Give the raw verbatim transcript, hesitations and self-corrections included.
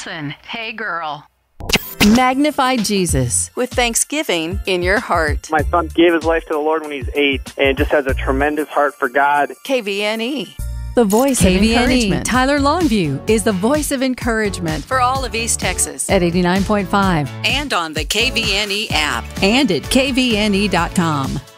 Wilson, Hey Girl. Magnify Jesus with thanksgiving in your heart. My son gave his life to the Lord when he was eight and just has a tremendous heart for God. K V N E. The voice K V N E, of encouragement. Tyler Longview is the voice of encouragement For all of East Texas. at eighty-nine point five And on the K V N E app. and at K V N E dot com.